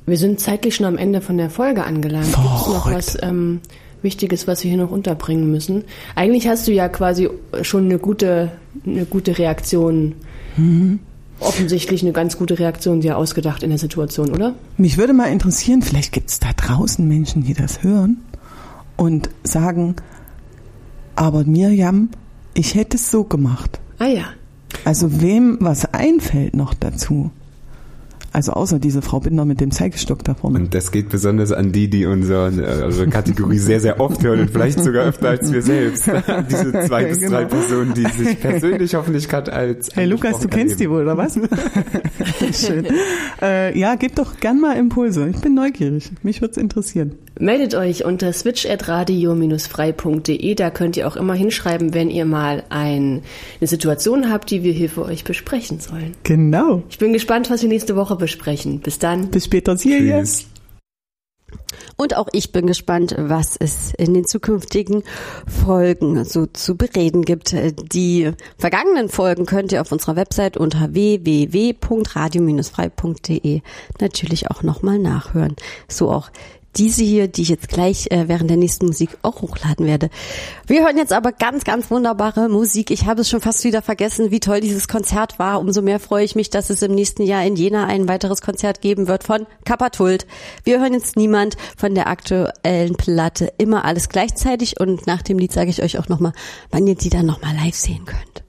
Wir sind zeitlich schon am Ende von der Folge angelangt. Gibt es noch was Wichtiges, was wir hier noch unterbringen müssen? Eigentlich hast du ja quasi schon eine gute Reaktion, offensichtlich eine ganz gute Reaktion dir ausgedacht in der Situation, oder? Mich würde mal interessieren, vielleicht gibt es da draußen Menschen, die das hören und sagen, aber Mirjam, ich hätte es so gemacht. Ah ja. Also wem was einfällt noch dazu? Also außer diese Frau Binder mit dem Zeigestock da vorne. Und das geht besonders an die unsere Kategorie sehr, sehr oft hören und vielleicht sogar öfter als wir selbst. Diese 2 bis 3 Personen, die sich persönlich hoffentlich gerade als... Hey Lukas, du kennst die wohl, oder was? Schön. Ja, gebt doch gern mal Impulse. Ich bin neugierig. Mich würde es interessieren. Meldet euch unter switch@radio-frei.de. Da könnt ihr auch immer hinschreiben, wenn ihr mal eine Situation habt, die wir hier für euch besprechen sollen. Genau. Ich bin gespannt, was wir nächste Woche besprechen. Bis dann. Bis später. Tschüss. Und auch ich bin gespannt, was es in den zukünftigen Folgen so zu bereden gibt. Die vergangenen Folgen könnt ihr auf unserer Website unter www.radio-frei.de natürlich auch nochmal nachhören. So auch diese hier, die ich jetzt gleich während der nächsten Musik auch hochladen werde. Wir hören jetzt aber ganz, ganz wunderbare Musik. Ich habe es schon fast wieder vergessen, wie toll dieses Konzert war. Umso mehr freue ich mich, dass es im nächsten Jahr in Jena ein weiteres Konzert geben wird von Kappatult. Wir hören jetzt Niemand von der aktuellen Platte Immer alles gleichzeitig und nach dem Lied sage ich euch auch nochmal, wann ihr die dann nochmal live sehen könnt.